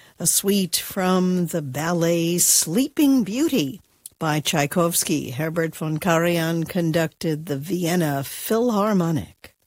a suite from the ballet Sleeping Beauty by Tchaikovsky. Herbert von Karajan conducted the Vienna Philharmonic.